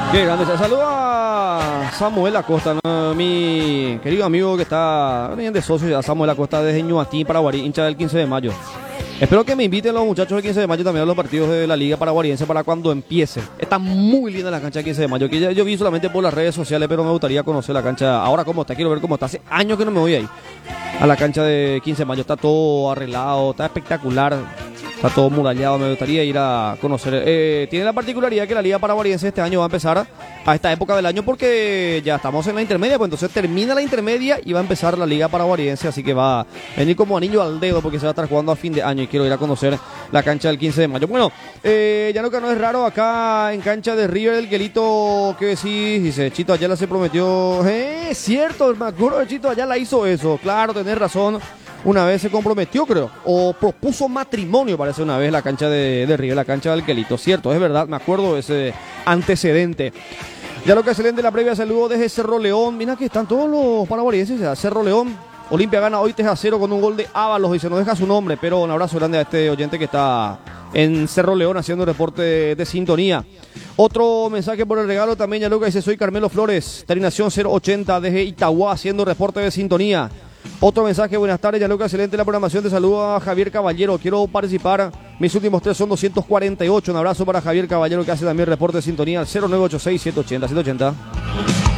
Qué grande. Saludo a Samuel Acosta, ¿no? Mi querido amigo que está de socio ya, Samuel Acosta desde Ñuatín, Paraguay, hincha del 15 de mayo. Espero que me inviten los muchachos del 15 de mayo también a los partidos de la Liga Paraguariense para cuando empiece. Está muy linda la cancha del 15 de mayo, que yo vi solamente por las redes sociales, pero me gustaría conocer la cancha ahora cómo está. Quiero ver cómo está. Hace años que no me voy ahí a la cancha de 15 de mayo. Está todo arreglado, está espectacular. Está todo murallado, me gustaría ir a conocer. Tiene la particularidad que la Liga Paraguariense este año va a empezar a esta época del año porque ya estamos en la intermedia, pues entonces termina la intermedia y va a empezar la Liga Paraguariense, así que va a venir como anillo al dedo porque se va a estar jugando a fin de año y quiero ir a conocer la cancha del 15 de mayo. Bueno, ya no que no es raro acá en cancha de River el Guelito, que sí, dice, Chito Ayala se prometió, cierto, me acuerdo de Chito Ayala hizo eso, claro, tenés razón. Una vez se comprometió, creo, o propuso matrimonio, parece una vez, la cancha de River, la cancha del Quelito. Cierto, es verdad, me acuerdo de ese antecedente. Ya lo que excelente la previa, saludo desde Cerro León. Mira que están todos los paraguarienses, Cerro León. Olimpia gana hoy 3-0 con un gol de Ábalos y se nos deja su nombre, pero un abrazo grande a este oyente que está en Cerro León haciendo reporte de sintonía. Otro mensaje por el regalo también, ya lo que dice, soy Carmelo Flores, terminación 080 desde Itagua haciendo reporte de sintonía. Otro mensaje, buenas tardes, Yaluca, excelente la programación, te saludo a Javier Caballero, quiero participar, mis últimos 3 son 248, un abrazo para Javier Caballero que hace también reporte de sintonía al 0986-780-780.